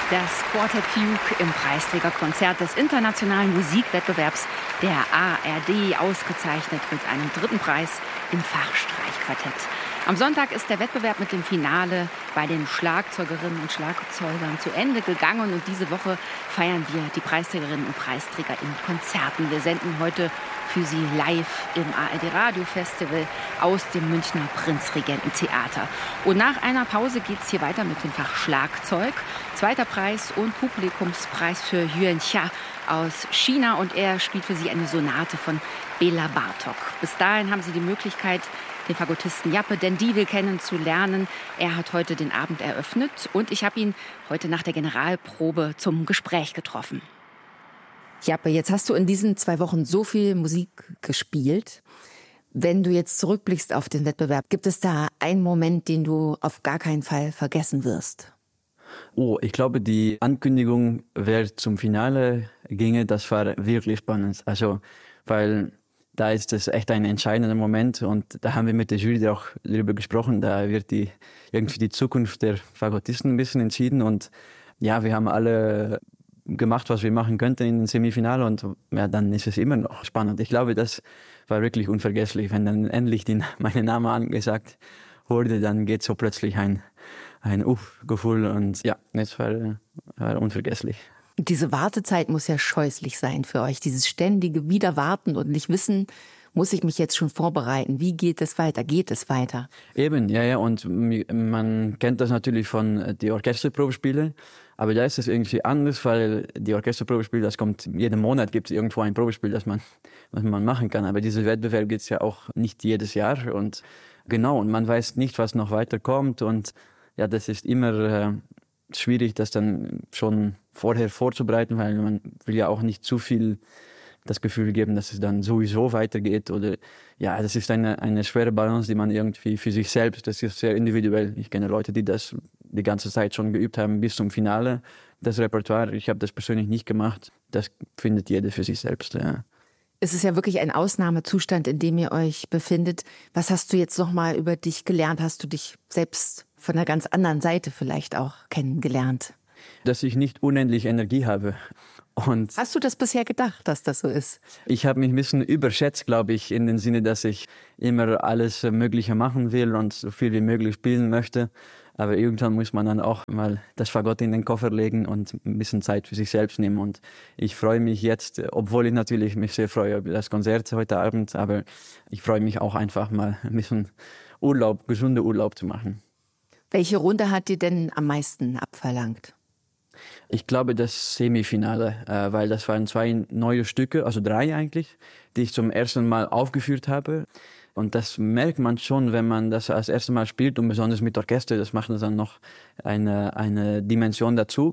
Das Quartet Fugue im Preisträgerkonzert des internationalen Musikwettbewerbs der ARD, ausgezeichnet mit einem 3. Preis im Fachstreichquartett. Am Sonntag ist der Wettbewerb mit dem Finale bei den Schlagzeugerinnen und Schlagzeugern zu Ende gegangen. Und diese Woche feiern wir die Preisträgerinnen und Preisträger in Konzerten. Wir senden heute für Sie live im ARD Radio Festival aus dem Münchner Prinzregententheater. Und nach einer Pause geht es hier weiter mit dem Fach Schlagzeug. 2. Preis und Publikumspreis für Yuan Xia aus China. Und er spielt für Sie eine Sonate von Bela Bartok. Bis dahin haben Sie die Möglichkeit, den Fagottisten Jappe D'Endivil kennenzulernen. Er hat heute den Abend eröffnet und ich habe ihn heute nach der Generalprobe zum Gespräch getroffen. Jappe, jetzt hast du in diesen 2 Wochen so viel Musik gespielt. Wenn du jetzt zurückblickst auf den Wettbewerb, gibt es da einen Moment, den du auf gar keinen Fall vergessen wirst? Oh, ich glaube, die Ankündigung, wer zum Finale ginge, das war wirklich spannend. Also, weil da ist es echt ein entscheidender Moment und da haben wir mit der Jury auch darüber gesprochen. Da wird irgendwie die Zukunft der Fagottisten ein bisschen entschieden und ja, wir haben alle gemacht, was wir machen könnten in den Semifinale und ja, dann ist es immer noch spannend. Ich glaube, das war wirklich unvergesslich, wenn dann endlich mein Name angesagt wurde, dann geht so plötzlich ein Gefühl und ja, das war unvergesslich. Diese Wartezeit muss ja scheußlich sein für euch, dieses ständige Wiederwarten und nicht wissen, muss ich mich jetzt schon vorbereiten, wie geht es weiter, geht es weiter? Eben, ja, und man kennt das natürlich von die Orchesterprobespiele, aber da ist es irgendwie anders, weil die Orchesterprobespiele, das kommt, jeden Monat gibt es irgendwo ein Probespiel, was man machen kann, aber diese Wettbewerb gibt es ja auch nicht jedes Jahr und genau, und man weiß nicht, was noch weiterkommt und ja, das ist immer schwierig, das dann schon vorher vorzubereiten, weil man will ja auch nicht zu viel das Gefühl geben, dass es dann sowieso weitergeht oder ja, das ist eine schwere Balance, die man irgendwie für sich selbst, das ist sehr individuell. Ich kenne Leute, die das die ganze Zeit schon geübt haben bis zum Finale, das Repertoire. Ich habe das persönlich nicht gemacht. Das findet jeder für sich selbst, ja. Es ist ja wirklich ein Ausnahmezustand, in dem ihr euch befindet. Was hast du jetzt noch mal über dich gelernt? Hast du dich selbst von einer ganz anderen Seite vielleicht auch kennengelernt? Dass ich nicht unendlich Energie habe. Und hast du das bisher gedacht, dass das so ist? Ich habe mich ein bisschen überschätzt, glaube ich, in dem Sinne, dass ich immer alles Mögliche machen will und so viel wie möglich spielen möchte. Aber irgendwann muss man dann auch mal das Fagott in den Koffer legen und ein bisschen Zeit für sich selbst nehmen. Und ich freue mich jetzt, obwohl ich natürlich mich sehr freue über das Konzert heute Abend, aber ich freue mich auch einfach mal ein bisschen gesunder Urlaub zu machen. Welche Runde hat dir denn am meisten abverlangt? Ich glaube das Semifinale, weil das waren 2 neue Stücke, also 3 eigentlich, die ich zum ersten Mal aufgeführt habe. Und das merkt man schon, wenn man das als erstes Mal spielt und besonders mit Orchester, das macht dann noch eine Dimension dazu.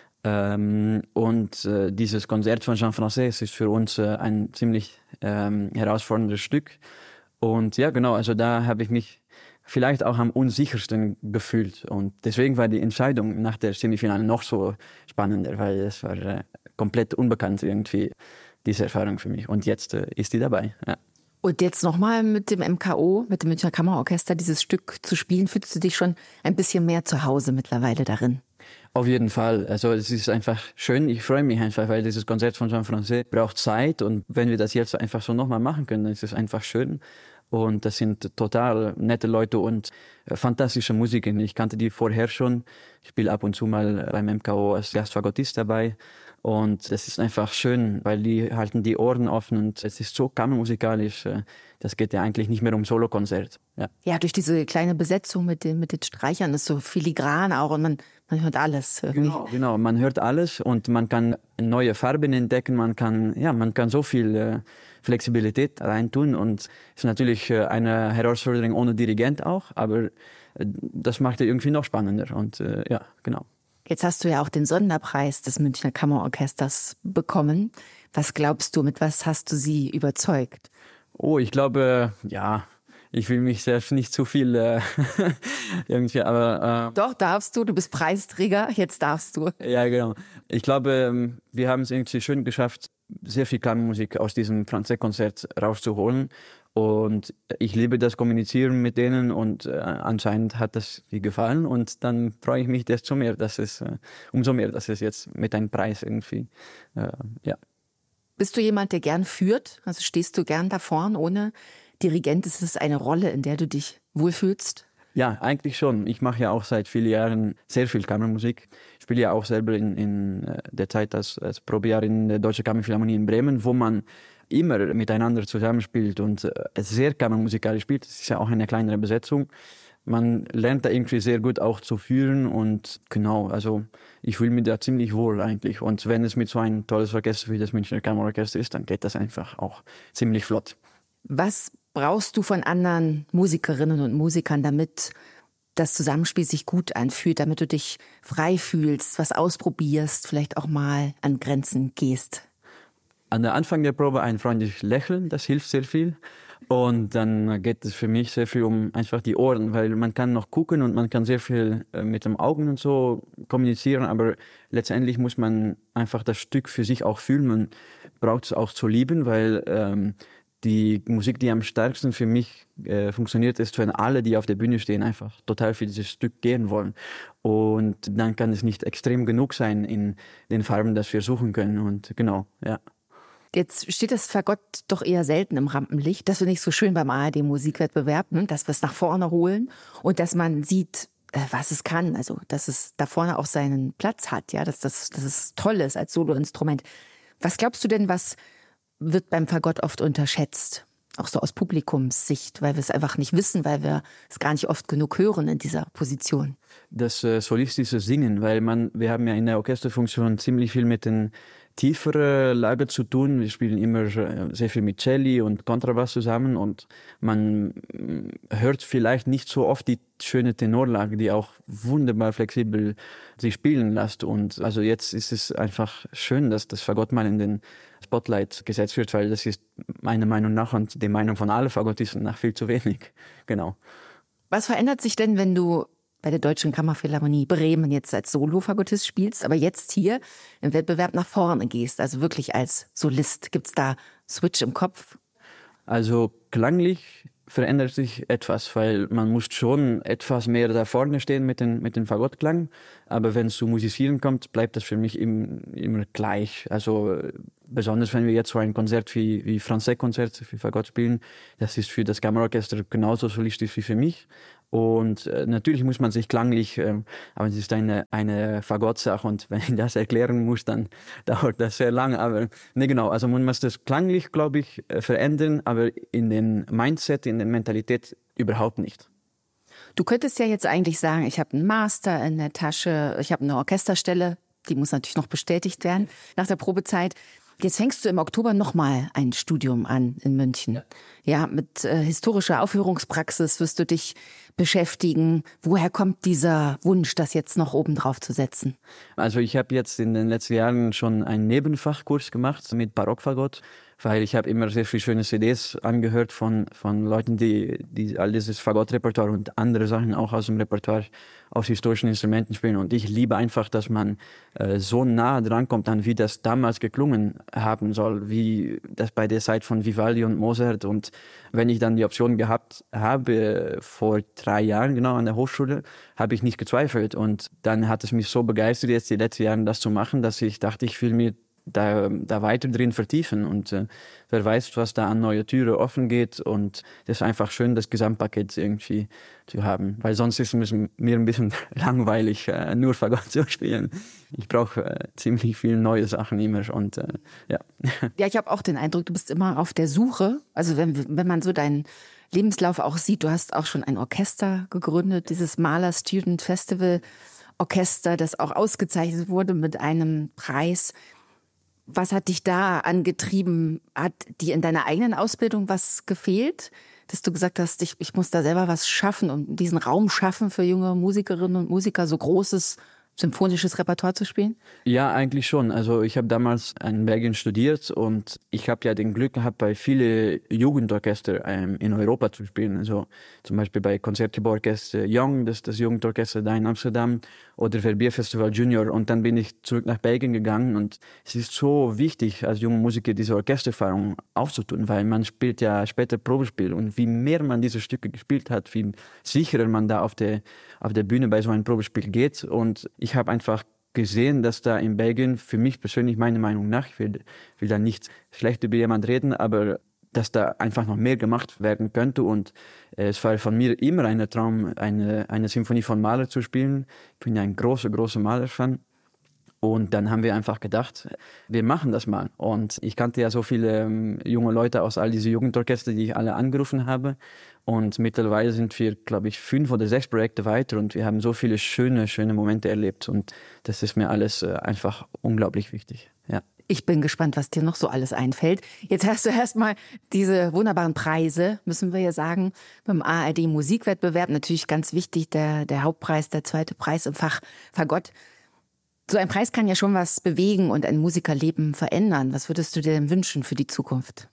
Und dieses Konzert von Jean Françaix ist für uns ein ziemlich herausforderndes Stück. Und ja, genau, also da habe ich mich vielleicht auch am unsichersten gefühlt. Und deswegen war die Entscheidung nach der Semifinale noch so spannender, weil es war komplett unbekannt irgendwie, diese Erfahrung für mich. Und jetzt ist die dabei, ja. Und jetzt nochmal mit dem MKO, mit dem Münchner Kammerorchester, dieses Stück zu spielen, fühlst du dich schon ein bisschen mehr zu Hause mittlerweile darin? Auf jeden Fall. Also es ist einfach schön. Ich freue mich einfach, weil dieses Konzert von Jean Françaix braucht Zeit. Und wenn wir das jetzt einfach so nochmal machen können, dann ist es einfach schön. Und das sind total nette Leute und fantastische Musiker. Ich kannte die vorher schon. Ich spiele ab und zu mal beim MKO als Gastfagottist dabei. Und das ist einfach schön, weil die halten die Ohren offen und es ist so kammermusikalisch. Das geht ja eigentlich nicht mehr um Solokonzert. Ja, durch diese kleine Besetzung mit den Streichern ist so filigran auch und man hört alles. Genau, man hört alles und man kann neue Farben entdecken. Man kann so viel Flexibilität reintun und es ist natürlich eine Herausforderung ohne Dirigent auch, aber das macht es irgendwie noch spannender und ja, genau. Jetzt hast du ja auch den Sonderpreis des Münchner Kammerorchesters bekommen. Was glaubst du, mit was hast du sie überzeugt? Oh, ich glaube, ich will mich selbst nicht zu viel irgendwie, aber... Doch, darfst du bist Preisträger, jetzt darfst du. Ja, genau. Ich glaube, wir haben es irgendwie schön geschafft, sehr viel Kammermusik aus diesem Françaix-Konzert rauszuholen. Und ich liebe das Kommunizieren mit denen und anscheinend hat das dir gefallen und dann freue ich mich desto mehr, umso mehr, dass es jetzt mit einem Preis irgendwie, ja. Bist du jemand, der gern führt? Also stehst du gern da vorn ohne Dirigent? Ist es eine Rolle, in der du dich wohlfühlst? Ja, eigentlich schon. Ich mache ja auch seit vielen Jahren sehr viel Kammermusik. Ich spiele ja auch selber in der Zeit als Probejahr in der Deutschen Kammerphilharmonie in Bremen, wo man immer miteinander zusammenspielt und sehr kammermusikalisch spielt. Es ist ja auch eine kleinere Besetzung. Man lernt da irgendwie sehr gut auch zu führen und genau, also ich fühle mich da ziemlich wohl eigentlich. Und wenn es mit so ein tolles Orchester wie das Münchner Kammerorchester ist, dann geht das einfach auch ziemlich flott. Was brauchst du von anderen Musikerinnen und Musikern, damit das Zusammenspiel sich gut anfühlt, damit du dich frei fühlst, was ausprobierst, vielleicht auch mal an Grenzen gehst? An der Anfang der Probe ein freundliches Lächeln, das hilft sehr viel. Und dann geht es für mich sehr viel um einfach die Ohren, weil man kann noch gucken und man kann sehr viel mit den Augen und so kommunizieren, aber letztendlich muss man einfach das Stück für sich auch fühlen. Man braucht es auch zu lieben, weil die Musik, die am stärksten für mich funktioniert, ist, wenn alle, die auf der Bühne stehen, einfach total für dieses Stück gehen wollen. Und dann kann es nicht extrem genug sein in den Farben, das wir suchen können. Und genau, ja. Jetzt steht das Fagott doch eher selten im Rampenlicht. Das finde ich so schön beim ARD-Musikwettbewerb, ne? Dass wir es nach vorne holen und dass man sieht, was es kann. Also, dass es da vorne auch seinen Platz hat, ja, dass es toll ist als Soloinstrument. Was glaubst du denn, was wird beim Fagott oft unterschätzt? Auch so aus Publikumssicht, weil wir es einfach nicht wissen, weil wir es gar nicht oft genug hören in dieser Position. Das solistische Singen, weil wir haben ja in der Orchesterfunktion ziemlich viel mit den tieferen Lagen zu tun. Wir spielen immer sehr viel mit Celli und Kontrabass zusammen und man hört vielleicht nicht so oft die schöne Tenorlage, die auch wunderbar flexibel sich spielen lässt. Und also jetzt ist es einfach schön, dass das Fagott mal in den Spotlight gesetzt wird, weil das ist meiner Meinung nach und der Meinung von allen Fagottisten nach viel zu wenig. Genau. Was verändert sich denn, wenn du bei der Deutschen Kammerphilharmonie Bremen jetzt als Solo-Fagottist spielst, aber jetzt hier im Wettbewerb nach vorne gehst, also wirklich als Solist? Gibt's da Switch im Kopf? Also klanglich verändert sich etwas, weil man muss schon etwas mehr da vorne stehen mit den Fagottklang. Aber wenn es zu Musizieren kommt, bleibt das für mich immer gleich. Also besonders wenn wir jetzt so ein Konzert wie Francais-Konzert für Fagott spielen, das ist für das Kammerorchester genauso solistisch wie für mich. Und natürlich muss man sich klanglich, aber es ist eine Fagott-Sache und wenn ich das erklären muss, dann dauert das sehr lang. Aber ne, genau, also man muss das klanglich, glaube ich, verändern, aber in den Mindset, in der Mentalität überhaupt nicht. Du könntest ja jetzt eigentlich sagen, ich habe einen Master in der Tasche, ich habe eine Orchesterstelle, die muss natürlich noch bestätigt werden nach der Probezeit. Jetzt fängst du im Oktober nochmal ein Studium an in München. Ja, mit historischer Aufführungspraxis wirst du dich beschäftigen. Woher kommt dieser Wunsch, das jetzt noch oben drauf zu setzen? Also ich habe jetzt in den letzten Jahren schon einen Nebenfachkurs gemacht mit Barockfagott, weil ich habe immer sehr viele schöne CDs angehört von Leuten, die all dieses Fagott-Repertoire und andere Sachen auch aus dem Repertoire auf historischen Instrumenten spielen. Und ich liebe einfach, dass man so nah drankommt an, wie das damals geklungen haben soll, wie das bei der Zeit von Vivaldi und Mozart. Und wenn ich dann die Option gehabt habe, vor 3 Jahren genau an der Hochschule, habe ich nicht gezweifelt. Und dann hat es mich so begeistert, jetzt die letzten Jahre das zu machen, dass ich dachte, ich will mir da weiter drin vertiefen und wer weiß, was da an neue Türen offen geht und das ist einfach schön, das Gesamtpaket irgendwie zu haben, weil sonst ist es mir ein bisschen langweilig, nur Fagott zu spielen. Ich brauche ziemlich viele neue Sachen immer und ja. Ja, ich habe auch den Eindruck, du bist immer auf der Suche, also wenn man so deinen Lebenslauf auch sieht, du hast auch schon ein Orchester gegründet, dieses Mahler Student Festival Orchester, das auch ausgezeichnet wurde mit einem Preis. Was hat dich da angetrieben? Hat dir in deiner eigenen Ausbildung was gefehlt? Dass du gesagt hast, ich muss da selber was schaffen und diesen Raum schaffen für junge Musikerinnen und Musiker, so Großes symphonisches Repertoire zu spielen? Ja, eigentlich schon. Also ich habe damals in Belgien studiert und ich habe ja den Glück gehabt, bei vielen Jugendorchester in Europa zu spielen. Also zum Beispiel bei Concertgebouworkester Young, das Jugendorchester da in Amsterdam, oder Verbierfestival Junior. Und dann bin ich zurück nach Belgien gegangen und es ist so wichtig, als junger Musiker diese Orchestererfahrung aufzutun, weil man spielt ja später Probespiel und wie mehr man diese Stücke gespielt hat, wie sicherer man da auf der Bühne bei so einem Probespiel geht. Und ich habe einfach gesehen, dass da in Belgien, für mich persönlich, meiner Meinung nach, ich will da nicht schlecht über jemanden reden, aber dass da einfach noch mehr gemacht werden könnte. Und es war von mir immer ein Traum, eine Symphonie von Mahler zu spielen. Ich bin ja ein großer Mahler-Fan. Und dann haben wir einfach gedacht, wir machen das mal. Und ich kannte ja so viele junge Leute aus all diesen Jugendorchester, die ich alle angerufen habe. Und mittlerweile sind wir, glaube ich, 5 oder 6 Projekte weiter und wir haben so viele schöne Momente erlebt. Und das ist mir alles einfach unglaublich wichtig. Ja. Ich bin gespannt, was dir noch so alles einfällt. Jetzt hast du erstmal diese wunderbaren Preise, müssen wir ja sagen, beim ARD Musikwettbewerb. Natürlich ganz wichtig, der Hauptpreis, der zweite Preis im Fach Fagott. So ein Preis kann ja schon was bewegen und ein Musikerleben verändern. Was würdest du dir denn wünschen für die Zukunft?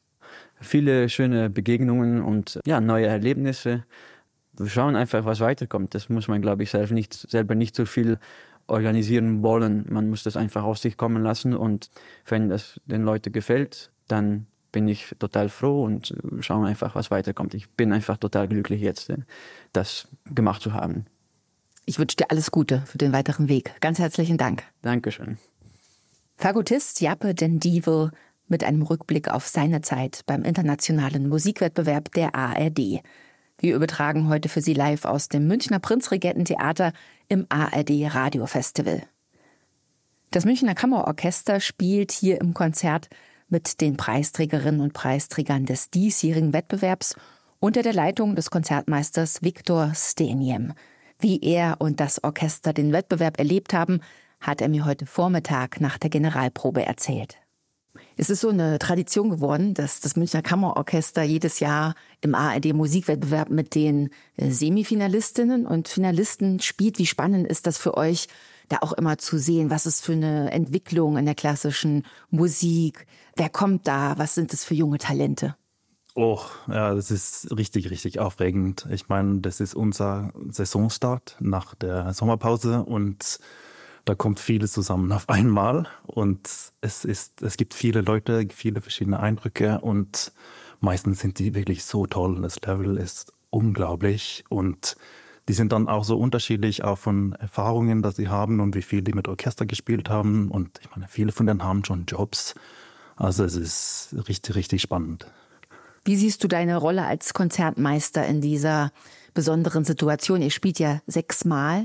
Viele schöne Begegnungen und ja, neue Erlebnisse. Wir schauen einfach, was weiterkommt. Das muss man, glaube ich, selber nicht so viel organisieren wollen. Man muss das einfach auf sich kommen lassen und wenn das den Leuten gefällt, dann bin ich total froh und schauen einfach, was weiterkommt. Ich bin einfach total glücklich jetzt, das gemacht zu haben. Ich wünsche dir alles Gute für den weiteren Weg. Ganz herzlichen Dank. Dankeschön. Fagottist Jappe den Dievel mit einem Rückblick auf seine Zeit beim internationalen Musikwettbewerb der ARD. Wir übertragen heute für Sie live aus dem Münchner Prinzregententheater im ARD Radiofestival. Das Münchner Kammerorchester spielt hier im Konzert mit den Preisträgerinnen und Preisträgern des diesjährigen Wettbewerbs unter der Leitung des Konzertmeisters Viktor Steniem. Wie er und das Orchester den Wettbewerb erlebt haben, hat er mir heute Vormittag nach der Generalprobe erzählt. Es ist so eine Tradition geworden, dass das Münchner Kammerorchester jedes Jahr im ARD-Musikwettbewerb mit den Semifinalistinnen und Finalisten spielt. Wie spannend ist das für euch, da auch immer zu sehen, was ist für eine Entwicklung in der klassischen Musik? Wer kommt da? Was sind das für junge Talente? Oh, ja, das ist richtig, richtig aufregend. Ich meine, das ist unser Saisonstart nach der Sommerpause und da kommt vieles zusammen auf einmal und es gibt viele Leute, viele verschiedene Eindrücke und meistens sind die wirklich so toll. Das Level ist unglaublich und die sind dann auch so unterschiedlich auch von Erfahrungen, dass sie haben und wie viel die mit Orchester gespielt haben und ich meine, viele von denen haben schon Jobs. Also es ist richtig, richtig spannend. Wie siehst du deine Rolle als Konzertmeister in dieser besonderen Situation? Ihr spielt ja 6-mal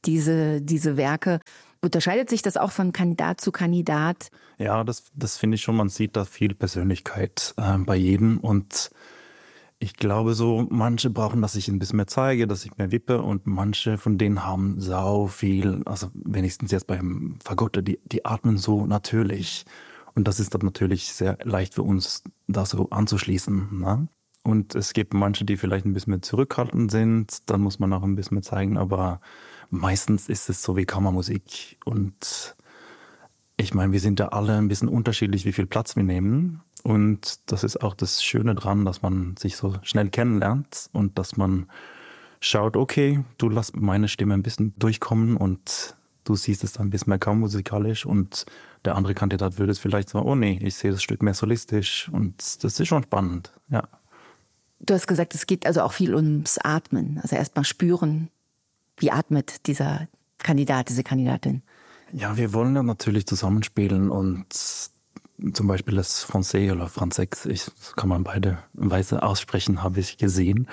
diese Werke. Unterscheidet sich das auch von Kandidat zu Kandidat? Ja, das finde ich schon. Man sieht da viel Persönlichkeit bei jedem. Und ich glaube so, manche brauchen, dass ich ein bisschen mehr zeige, dass ich mehr wippe. Und manche von denen haben sau viel, also wenigstens jetzt beim Fagotte, die atmen so natürlich. Und das ist dann natürlich sehr leicht für uns, da so anzuschließen. Ne? Und es gibt manche, die vielleicht ein bisschen mehr zurückhaltend sind. Dann muss man auch ein bisschen mehr zeigen. Aber meistens ist es so wie Kammermusik. Und ich meine, wir sind ja alle ein bisschen unterschiedlich, wie viel Platz wir nehmen. Und das ist auch das Schöne dran, dass man sich so schnell kennenlernt. Und dass man schaut, okay, du lass meine Stimme ein bisschen durchkommen und du siehst es dann ein bisschen mehr kammermusikalisch und der andere Kandidat würde es vielleicht sagen, oh nee, ich sehe das Stück mehr solistisch und das ist schon spannend, ja. Du hast gesagt, es geht also auch viel ums Atmen, also erstmal spüren, wie atmet dieser Kandidat, diese Kandidatin. Ja, wir wollen ja natürlich zusammenspielen und zum Beispiel das Français oder Französisch, kann man beide Weise aussprechen, habe ich gesehen.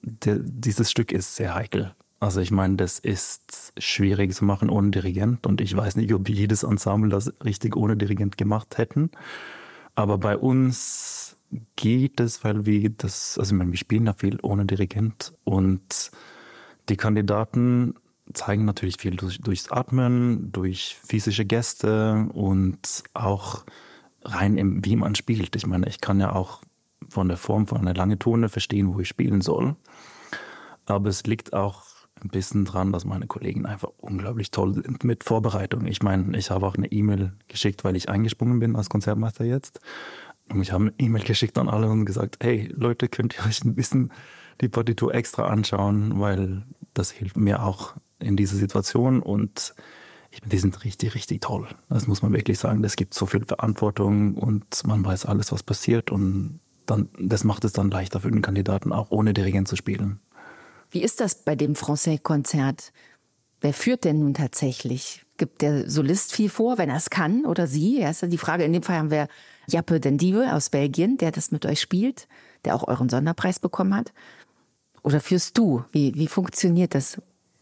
Dieses Stück ist sehr heikel. Also ich meine, das ist schwierig zu machen ohne Dirigent und ich weiß nicht, ob jedes Ensemble das richtig ohne Dirigent gemacht hätten. Aber bei uns geht es, weil wir spielen ja viel ohne Dirigent und die Kandidaten zeigen natürlich viel durchs Atmen, durch physische Geste und auch rein wie man spielt. Ich meine, ich kann ja auch von der Form von einer langen Tone verstehen, wo ich spielen soll. Aber es liegt auch ein bisschen dran, dass meine Kollegen einfach unglaublich toll sind mit Vorbereitung. Ich meine, ich habe auch eine E-Mail geschickt, weil ich eingesprungen bin als Konzertmeister jetzt. Und ich habe eine E-Mail geschickt an alle und gesagt, hey Leute, könnt ihr euch ein bisschen die Partitur extra anschauen, weil das hilft mir auch in dieser Situation. Und die sind richtig, richtig toll. Das muss man wirklich sagen. Es gibt so viel Verantwortung und man weiß alles, was passiert. Und das macht es dann leichter für den Kandidaten, auch ohne Dirigent zu spielen. Wie ist das bei dem Francais-Konzert? Wer führt denn nun tatsächlich? Gibt der Solist viel vor, wenn er es kann, oder sie? Ja, ist ja die Frage. In dem Fall haben wir Jappe Dendive aus Belgien, der das mit euch spielt, der auch euren Sonderpreis bekommen hat. Oder führst du? Wie funktioniert das?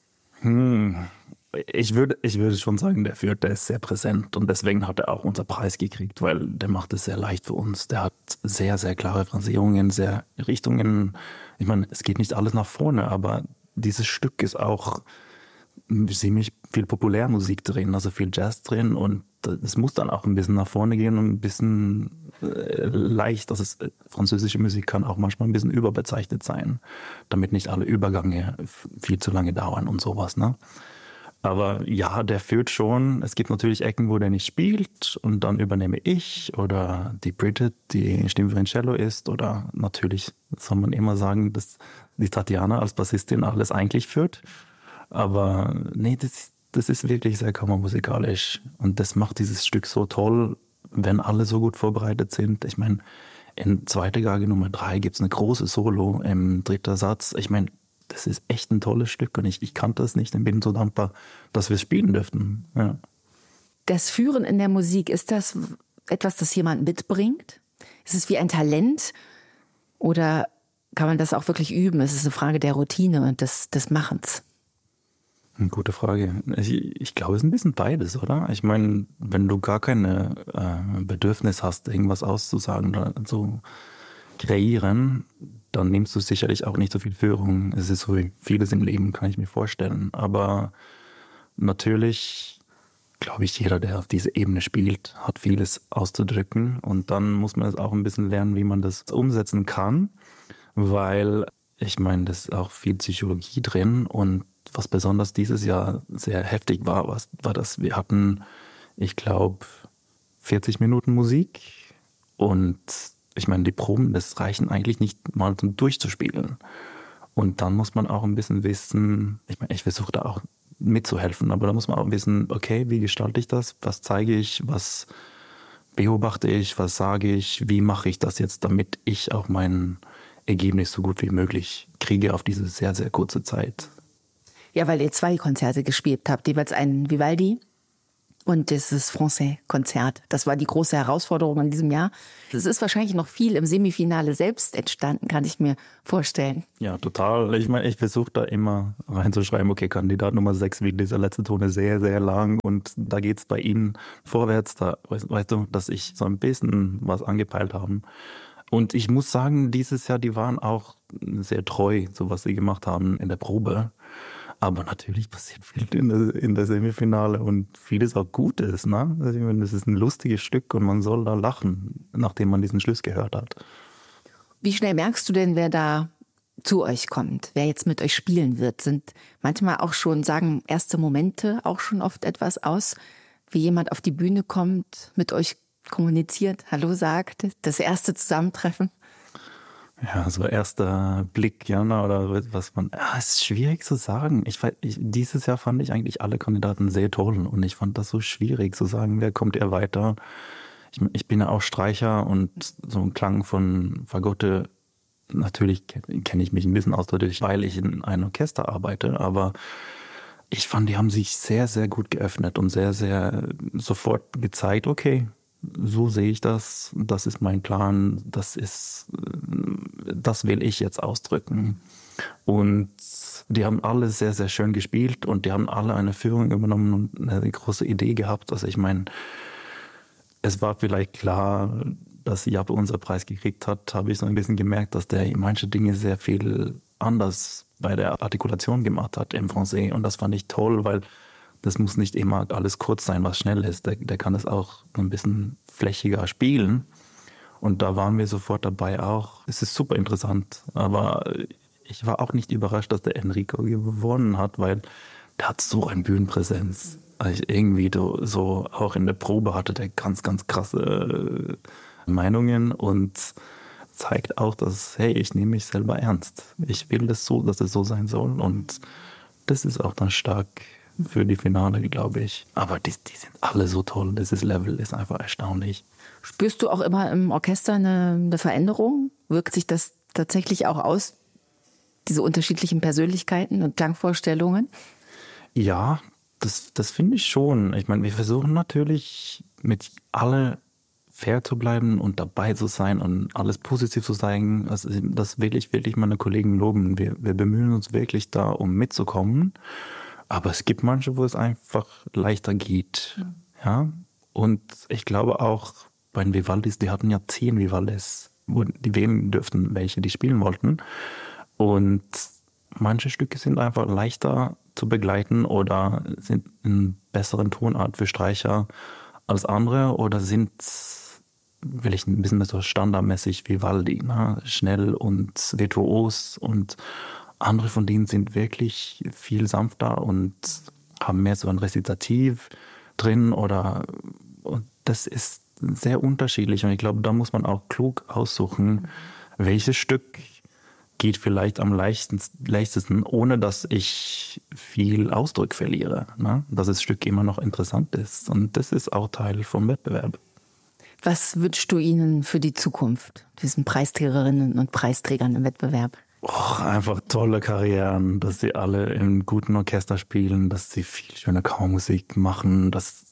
Ich würde schon sagen, der ist sehr präsent und deswegen hat er auch unseren Preis gekriegt, weil der macht es sehr leicht für uns. Der hat sehr, sehr klare Phrasierungen, sehr Richtungen. Ich meine, es geht nicht alles nach vorne, aber dieses Stück ist auch ziemlich viel Populärmusik drin, also viel Jazz drin und es muss dann auch ein bisschen nach vorne gehen und ein bisschen leicht. Französische Musik kann auch manchmal ein bisschen überbezeichnet sein, damit nicht alle Übergänge viel zu lange dauern und sowas, ne? Aber ja, der führt schon. Es gibt natürlich Ecken, wo der nicht spielt und dann übernehme ich oder die Bridget, die Stimme für ein Cello ist oder natürlich soll man immer sagen, dass die Tatjana als Bassistin alles eigentlich führt. Aber nee, das ist wirklich sehr kammermusikalisch und das macht dieses Stück so toll, wenn alle so gut vorbereitet sind. Ich meine, in zweiter Geige Nummer 3 gibt es eine große Solo im dritten Satz. Ich meine, das ist echt ein tolles Stück und ich kannte es nicht und bin so dankbar, dass wir es spielen dürften. Ja. Das Führen in der Musik, ist das etwas, das jemand mitbringt? Ist es wie ein Talent oder kann man das auch wirklich üben? Es ist eine Frage der Routine und des Machens. Eine gute Frage. Ich glaube, es ist ein bisschen beides, oder? Ich meine, wenn du gar keine Bedürfnis hast, irgendwas auszusagen oder so kreieren, dann nimmst du sicherlich auch nicht so viel Führung. Es ist so wie vieles im Leben, kann ich mir vorstellen. Aber natürlich, glaube ich, jeder, der auf dieser Ebene spielt, hat vieles auszudrücken. Und dann muss man es auch ein bisschen lernen, wie man das umsetzen kann. Weil, ich meine, da ist auch viel Psychologie drin. Und was besonders dieses Jahr sehr heftig war, war, dass wir hatten, ich glaube, 40 Minuten Musik und ich meine, die Proben, das reichen eigentlich nicht mal zum Durchzuspielen. Und dann muss man auch ein bisschen wissen, ich meine, ich versuche da auch mitzuhelfen, aber da muss man auch wissen, okay, wie gestalte ich das? Was zeige ich? Was beobachte ich? Was sage ich? Wie mache ich das jetzt, damit ich auch mein Ergebnis so gut wie möglich kriege auf diese sehr, sehr kurze Zeit? Ja, weil ihr 2 Konzerte gespielt habt, jeweils einen Vivaldi und dieses Francais-Konzert. Das war die große Herausforderung in diesem Jahr. Es ist wahrscheinlich noch viel im Semifinale selbst entstanden, kann ich mir vorstellen. Ja, total. Ich meine, ich versuche da immer reinzuschreiben, okay, Kandidat Nummer 6, wie dieser letzte Ton ist sehr, sehr lang und da geht es bei Ihnen vorwärts. Da weißt du, dass ich so ein bisschen was angepeilt haben. Und ich muss sagen, dieses Jahr, die waren auch sehr treu, so was sie gemacht haben in der Probe. Aber natürlich passiert viel in der Semifinale und vieles auch Gutes. Ne? Also ich meine, das ist ein lustiges Stück und man soll da lachen, nachdem man diesen Schluss gehört hat. Wie schnell merkst du denn, wer da zu euch kommt, wer jetzt mit euch spielen wird? Sind manchmal auch schon, sagen erste Momente auch schon oft etwas aus, wie jemand auf die Bühne kommt, mit euch kommuniziert, Hallo sagt, das erste Zusammentreffen? Ja, so erster Blick, ja, oder was man, es ist schwierig zu sagen. Dieses Jahr fand ich eigentlich alle Kandidaten sehr toll und ich fand das so schwierig zu sagen, wer kommt eher weiter. Ich bin ja auch Streicher und so ein Klang von Fagotte, natürlich kenne ich mich ein bisschen aus, dadurch, weil ich in einem Orchester arbeite, aber ich fand, die haben sich sehr, sehr gut geöffnet und sehr, sehr sofort gezeigt, okay, so sehe ich das, das ist mein Plan, das will ich jetzt ausdrücken. Und die haben alle sehr, sehr schön gespielt und die haben alle eine Führung übernommen und eine große Idee gehabt. Also ich meine, es war vielleicht klar, dass Jappe unser Preis gekriegt hat, habe ich so ein bisschen gemerkt, dass der manche Dinge sehr viel anders bei der Artikulation gemacht hat im Francais. Und das fand ich toll, weil das muss nicht immer alles kurz sein, was schnell ist. Der kann es auch ein bisschen flächiger spielen. Und da waren wir sofort dabei auch. Es ist super interessant. Aber ich war auch nicht überrascht, dass der Enrico gewonnen hat, weil der hat so eine Bühnenpräsenz. Also irgendwie so auch in der Probe hatte der ganz, ganz krasse Meinungen und zeigt auch, dass, hey, ich nehme mich selber ernst. Ich will das so, dass es so sein soll und das ist auch dann stark für die Finale, glaube ich. Aber die sind alle so toll. Dieses Level ist einfach erstaunlich. Spürst du auch immer im Orchester eine Veränderung? Wirkt sich das tatsächlich auch aus, diese unterschiedlichen Persönlichkeiten und Klangvorstellungen? Ja, das finde ich schon. Ich meine, wir versuchen natürlich mit alle fair zu bleiben und dabei zu sein und alles positiv zu zeigen. Also das will ich wirklich meine Kollegen loben. Wir bemühen uns wirklich da, um mitzukommen. Aber es gibt manche, wo es einfach leichter geht. Ja? Und ich glaube auch bei den Vivaldis, die hatten ja 10 Vivaldis, wo die wählen dürften, welche die spielen wollten. Und manche Stücke sind einfach leichter zu begleiten oder sind in besseren Tonart für Streicher als andere oder sind, will ich ein bisschen so standardmäßig Vivaldi, ne? Schnell und virtuos, und andere von denen sind wirklich viel sanfter und haben mehr so ein Rezitativ drin und das ist sehr unterschiedlich und ich glaube, da muss man auch klug aussuchen, welches Stück geht vielleicht am leichtesten, ohne dass ich viel Ausdruck verliere, ne? Dass das Stück immer noch interessant ist und das ist auch Teil vom Wettbewerb. Was wünschst du ihnen für die Zukunft, diesen Preisträgerinnen und Preisträgern im Wettbewerb? Einfach tolle Karrieren, dass sie alle in guten Orchester spielen, dass sie viel schöne Kammermusik machen, dass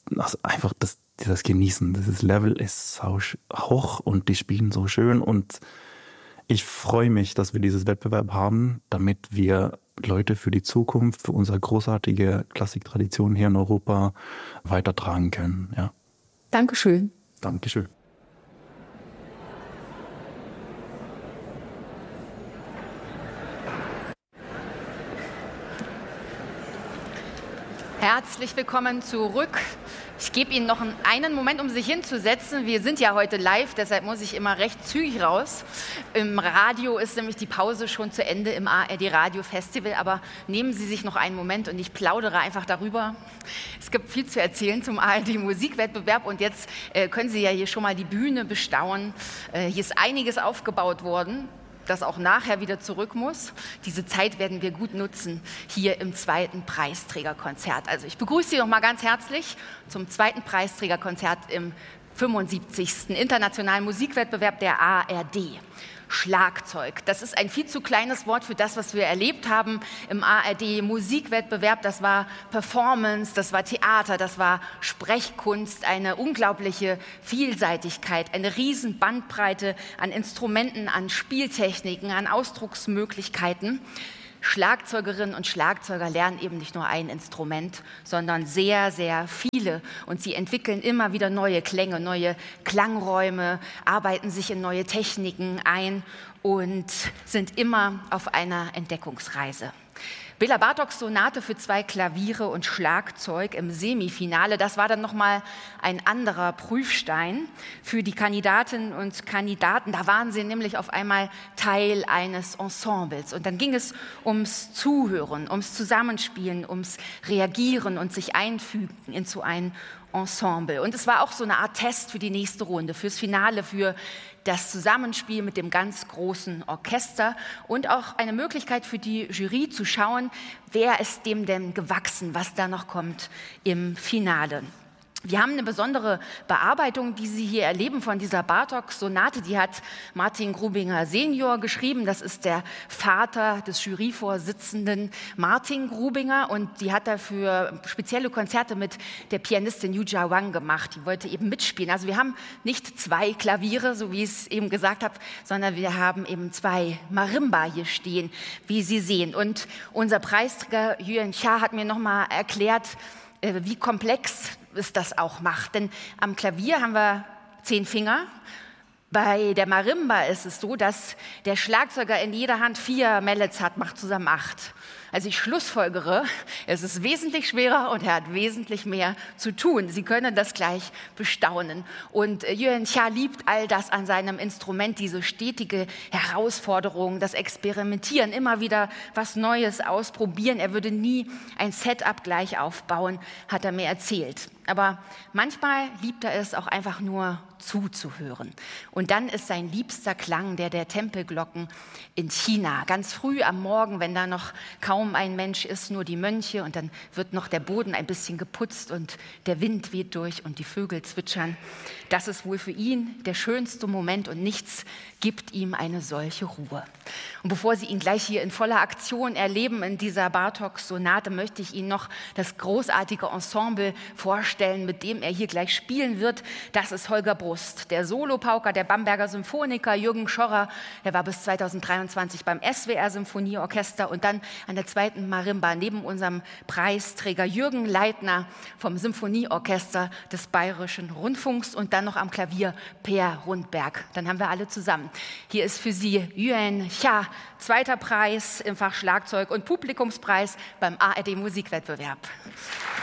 die das genießen. Dieses Level ist so hoch und die spielen so schön und ich freue mich, dass wir dieses Wettbewerb haben, damit wir Leute für die Zukunft, für unsere großartige Klassiktradition hier in Europa weitertragen können. Ja. Dankeschön. Dankeschön. Herzlich willkommen zurück. Ich gebe Ihnen noch einen Moment, um sich hinzusetzen. Wir sind ja heute live, deshalb muss ich immer recht zügig raus. Im Radio ist nämlich die Pause schon zu Ende im ARD Radio Festival, aber nehmen Sie sich noch einen Moment und ich plaudere einfach darüber. Es gibt viel zu erzählen zum ARD Musikwettbewerb und jetzt können Sie ja hier schon mal die Bühne bestaunen. Hier ist einiges aufgebaut worden, das auch nachher wieder zurück muss. Diese Zeit werden wir gut nutzen hier im zweiten Preisträgerkonzert. Also ich begrüße Sie noch mal ganz herzlich zum zweiten Preisträgerkonzert im 75. Internationalen Musikwettbewerb der ARD. Schlagzeug. Das ist ein viel zu kleines Wort für das, was wir erlebt haben im ARD-Musikwettbewerb. Das war Performance, das war Theater, das war Sprechkunst, eine unglaubliche Vielseitigkeit, eine riesen Bandbreite an Instrumenten, an Spieltechniken, an Ausdrucksmöglichkeiten. Schlagzeugerinnen und Schlagzeuger lernen eben nicht nur ein Instrument, sondern sehr, sehr viele. Und sie entwickeln immer wieder neue Klänge, neue Klangräume, arbeiten sich in neue Techniken ein und sind immer auf einer Entdeckungsreise. Bela Bartoks Sonate für 2 Klaviere und Schlagzeug im Semifinale, das war dann nochmal ein anderer Prüfstein für die Kandidatinnen und Kandidaten. Da waren sie nämlich auf einmal Teil eines Ensembles. Und dann ging es ums Zuhören, ums Zusammenspielen, ums Reagieren und sich einfügen in so ein Ensemble. Und es war auch so eine Art Test für die nächste Runde, fürs Finale, für das Zusammenspiel mit dem ganz großen Orchester und auch eine Möglichkeit für die Jury zu schauen, wer ist dem denn gewachsen, was da noch kommt im Finale. Wir haben eine besondere Bearbeitung, die Sie hier erleben von dieser Bartok-Sonate. Die hat Martin Grubinger Senior geschrieben. Das ist der Vater des Juryvorsitzenden Martin Grubinger. Und die hat dafür spezielle Konzerte mit der Pianistin Yuja Wang gemacht. Die wollte eben mitspielen. Also wir haben nicht 2 Klaviere, so wie ich es eben gesagt habe, sondern wir haben eben 2 Marimba hier stehen, wie Sie sehen. Und unser Preisträger Yuan Cha hat mir nochmal erklärt, wie komplex es das auch macht. Denn am Klavier haben wir 10 Finger. Bei der Marimba ist es so, dass der Schlagzeuger in jeder Hand 4 Mallets hat, macht zusammen 8. Also ich schlussfolgere, es ist wesentlich schwerer und er hat wesentlich mehr zu tun. Sie können das gleich bestaunen. Und Yuan Xia liebt all das an seinem Instrument, diese stetige Herausforderung, das Experimentieren, immer wieder was Neues ausprobieren. Er würde nie ein Setup gleich aufbauen, hat er mir erzählt. Aber manchmal liebt er es auch einfach nur zuzuhören. Und dann ist sein liebster Klang der Tempelglocken in China. Ganz früh am Morgen, wenn da noch kaum ein Mensch ist, nur die Mönche, und dann wird noch der Boden ein bisschen geputzt und der Wind weht durch und die Vögel zwitschern. Das ist wohl für ihn der schönste Moment und nichts gibt ihm eine solche Ruhe. Und bevor Sie ihn gleich hier in voller Aktion erleben in dieser Bartók-Sonate, möchte ich Ihnen noch das großartige Ensemble vorstellen, mit dem er hier gleich spielen wird. Das ist Holger Brust, der Solopauker der Bamberger Symphoniker, Jürgen Schorrer, der war bis 2023 beim SWR Symphonieorchester und dann an der zweiten Marimba neben unserem Preisträger Jürgen Leitner vom Symphonieorchester des Bayerischen Rundfunks und dann noch am Klavier Per Rundberg. Dann haben wir alle zusammen. Hier ist für Sie Yuan Xia, zweiter Preis im Fach Schlagzeug und Publikumspreis beim ARD Musikwettbewerb.